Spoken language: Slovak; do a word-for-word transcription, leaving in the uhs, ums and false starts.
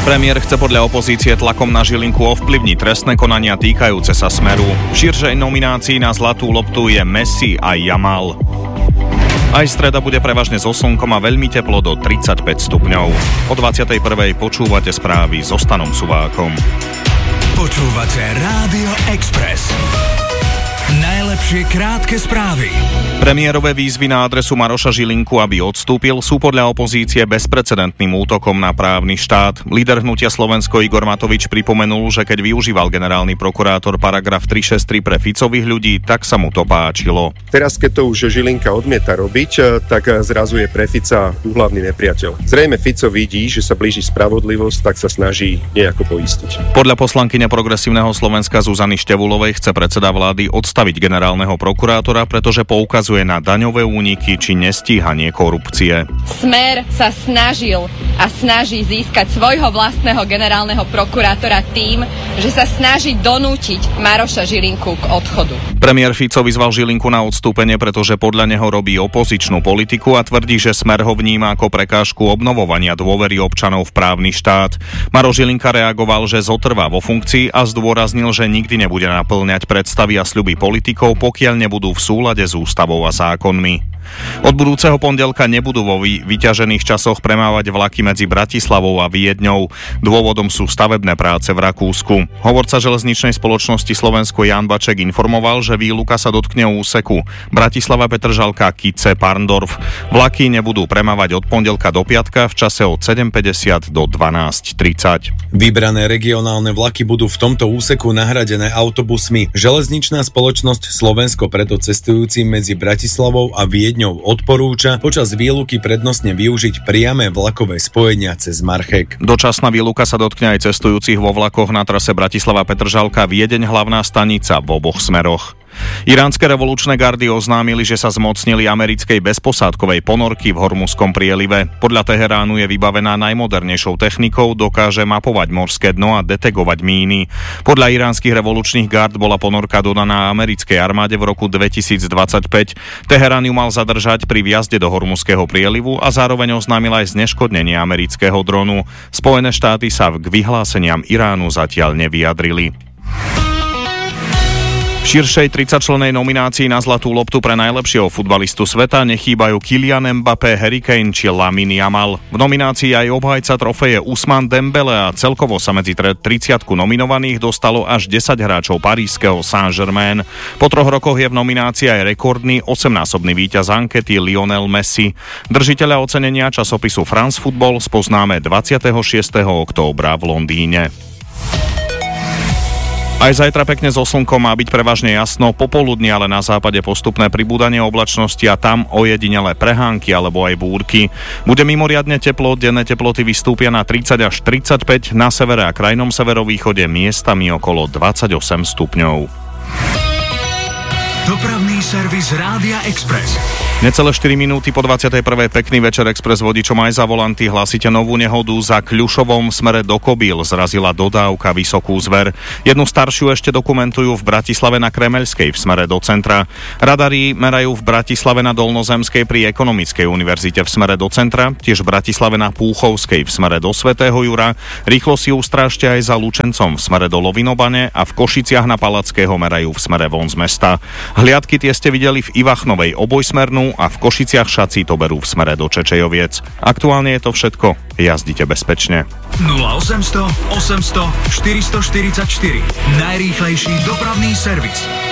Premiér chce podľa opozície tlakom na Žilinku ovplyvniť trestné konania týkajúce sa Smeru. V širšej nominácii na zlatú loptu je Messi a Jamal. Aj streda bude prevažne so slnkom a veľmi teplo do tridsaťpäť stupňov. O dvadsiatej prvej počúvate správy so Stanom Suvákom. Počúvate Rádio Express. Najlepšie krátke správy. Premiérové výzvy na adresu Maroša Žilinku, aby odstúpil, sú podľa opozície bezprecedentným útokom na právny štát. Líder hnutia Slovensko Igor Matovič pripomenul, že keď využíval generálny prokurátor paragraf tristošesťdesiattri pre Ficových ľudí, tak sa mu to páčilo. Teraz, keď to už Žilinka odmieta robiť, tak zrazu je pre Fica úhlavný nepriateľ. Zrejme Fico vidí, že sa blíži spravodlivosť, tak sa snaží nejako poistiť. Podľa poslankyne Progresívneho Slovenska Zuzany Števulovej chce predseda vlády odstaviť generálneho prokurátora, pretože poukazuje na daňové úniky či nestíhanie korupcie. Smer sa snažil a snaží získať svojho vlastného generálneho prokurátora tým, že sa snaží donútiť Maroša Žilinku k odchodu. Premiér Fico vyzval Žilinku na odstúpenie, pretože podľa neho robí opozičnú politiku a tvrdí, že Smer ho vníma ako prekážku obnovovania dôvery občanov v právny štát. Maroš Žilinka reagoval, že zotrvá vo funkcii a zdôraznil, že nikdy nebude naplňať predstavy a sľuby politikov, pokiaľ nebudú v súlade s ústavou a zákonmi. Od budúceho pondelka nebudú vo vy- vyťažených časoch premávať vlaky medzi Bratislavou a Viedňou. Dôvodom sú stavebné práce v Rakúsku. Hovorca železničnej spoločnosti Slovensko Ján Baček informoval, že výluka sa dotkne úseku Bratislava Petržalka Kice Parndorf. Vlaky nebudú premávať od pondelka do piatka v čase od sedem päťdesiat do dvanásť tridsať. Vybrané regionálne vlaky budú v tomto úseku nahradené autobusmi. Železničná spoločnosť Slovensko preto cestujúcim medzi Bratislavou a Viedňou odporúča počas výluky prednostne využiť priame vlakové spojenia cez Marchek. Dočasná výluka sa dotkne aj cestujúcich vo vlakoch na trase Bratislava Petržalka Viedeň hlavná stanica v oboch smeroch. Iránske revolučné gardy oznámili, že sa zmocnili americkej bezposádkovej ponorky v Hormuzskom prielive. Podľa Teheránu je vybavená najmodernejšou technikou, dokáže mapovať morské dno a detegovať míny. Podľa iránskych revolučných gard bola ponorka dodaná americkej armáde v roku dvetisícdvadsaťpäť. Teherán ju mal zadržať pri vjazde do Hormuzského prielivu a zároveň oznámil aj zneškodnenie amerického dronu. Spojené štáty sa k vyhláseniam Iránu zatiaľ nevyjadrili. V širšej tridsaťčlennej nominácii na zlatú loptu pre najlepšieho futbalistu sveta nechýbajú Kylian Mbappé, Harry Kane či Lamine Yamal. V nominácii aj obhajca trofeje Ousmane Dembele a celkovo sa medzi tridsiatku nominovaných dostalo až desať hráčov parískeho Saint-Germain. Po troch rokoch je v nominácii aj rekordný osemnásobný víťaz ankety Lionel Messi. Držiteľa ocenenia časopisu France Football spoznáme dvadsiateho šiesteho októbra v Londýne. Aj zajtra pekne so slnkom má byť prevažne jasno, popoludní ale na západe postupné pribúdanie oblačnosti a tam ojedinelé prehánky alebo aj búrky. Bude mimoriadne teplo, denné teploty vystúpia na tridsať až tridsaťpäť, na severe a krajnom severovýchode miestami okolo dvadsaťosem stupňov. Dopravný servis Rádia Express. Necelé štyri minúty po dvadsiatej prvej pekný večer Express vodičom aj za volanty. Hlásite novú nehodu za Kľušovom smere do Kobyl. Zrazila dodávka vysokú zver. Jednu staršiu ešte dokumentujú v Bratislave na Kremeľskej v smere do centra. Radary merajú v Bratislave na Dolnozemskej pri Ekonomickej univerzite v smere do centra, tiež v Bratislave na Púchovskej v smere do Svätého Jura. Rýchlo si ustrážte aj za Lučencom v smere do Lovinobane a v Košiciach na Palackého merajú v smere von z mesta. Hliadky tie ste videli v Ivachnovej obojsmernú a v Košiciach šací to berú v smere do Čečejoviec. Aktuálne je to všetko. Jazdite bezpečne. nula osemsto osemsto štyristoštyridsaťštyri. Najrýchlejší dopravný servis.